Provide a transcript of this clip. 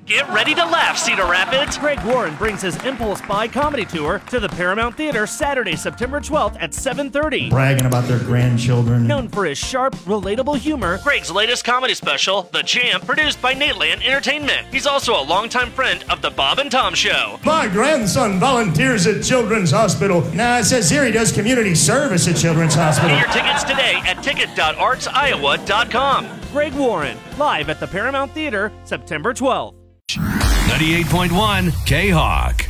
Get ready to laugh, Cedar Rapids. Greg Warren brings his Impulse Buy comedy tour to the Paramount Theater Saturday, September 12th at 7:30. Bragging about their grandchildren. Known for his sharp, relatable humor, Greg's latest comedy special, The Champ, produced by Nateland Entertainment. He's also a longtime friend of The Bob and Tom Show. My grandson volunteers at Children's Hospital. Nah, it says here he does community service at Children's Hospital. Get your tickets today at ticket.artsiowa.com. Greg Warren, live at the Paramount Theater, September 12th. 98.1 K-Hawk.